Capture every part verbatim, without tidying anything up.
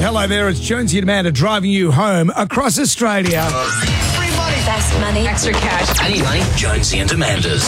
Hello there, it's Jonesy and Amanda driving you home across Australia. Free money. Best money. Extra cash. I need money. Jonesy and Amanda's.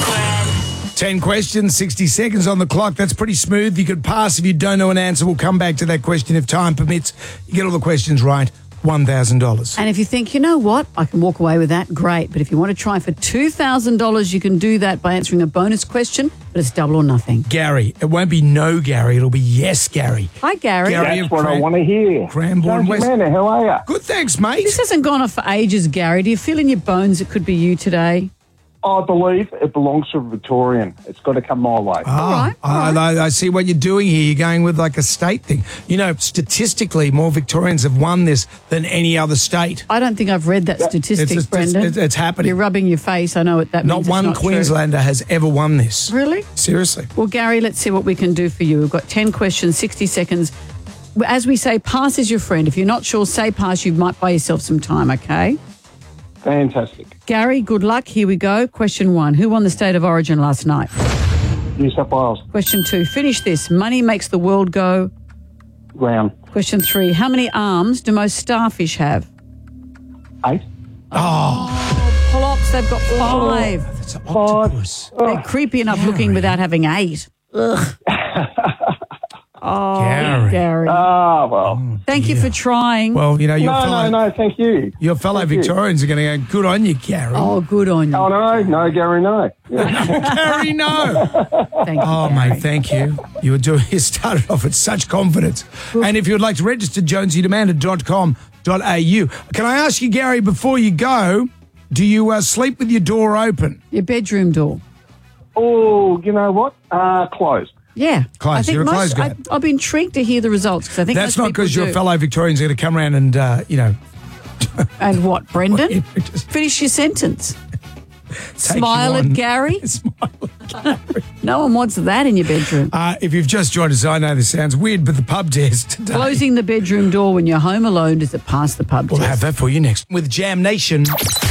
ten questions, sixty seconds on the clock. That's pretty smooth. You could pass if you don't know an answer. We'll come back to that question if time permits. You get all the questions right, one thousand dollars. And if you think, you know what, I can walk away with that, great. But if you want to try for two thousand dollars, you can do that by answering a bonus question, but it's double or nothing. Gary. It won't be no Gary. It'll be yes, Gary. Hi, Gary. Gary. That's what I want to hear. Cranbourne Jonesy, West. Amanda, how are you? Good, thanks, mate. This hasn't gone off for ages, Gary. Do you feel in your bones it could be you today? I believe it belongs to a Victorian. It's got to come my way. Oh, All right, all I- right. I, I see what you're doing here. You're going with like a state thing. You know, statistically, more Victorians have won this than any other state. I don't think I've read that statistic, It's- it's- Brendan. it's- it's happening. You're rubbing your face. I know what that Not means. one it's not true. Queenslander has ever won this. Really? Seriously. Well, Gary, let's see what we can do for you. We've got ten questions, sixty seconds. As we say, pass is your friend. If you're not sure, say pass. You might buy yourself some time, okay? Fantastic. Gary, good luck. Here we go. Question one. Who won the State of Origin last night? New South Wales. Question two. Finish this. Money makes the world go. Round. Question three. How many arms do most starfish have? Eight. Polyps, they've got five. It's an octopus. They're creepy enough looking without having eight. Ugh. Oh, Gary. Gary. Ah, well. Thank you for trying. Well, you know, your No, fellow, no, no, thank you. your fellow Thank you. Victorians are going to go, good on you, Gary. Oh, good on you. Oh, no, no, Gary, no. Yeah. Gary, no. Thank you, Oh, Gary. mate, thank you. You were doing. You started off with such confidence. And if you would like to register, jonesy demand dot com dot a u. Can I ask you, Gary, before you go, do you uh, sleep with your door open? Your bedroom door. Oh, you know what? Uh, closed. Yeah. Close. I think You're a most, closed guy. I, I'll be intrigued to hear the results because I think That's most not people because your do. fellow Victorians are going to come around and, uh, you know, And what, Brendan? just Finish your sentence. take Smile you at on. Gary. Smile. No one wants that in your bedroom. Uh, if you've just joined us, I know this sounds weird, but the pub test today. Closing the bedroom door when you're home alone, does it pass the pub We'll test? have that for you next with Jam Nation.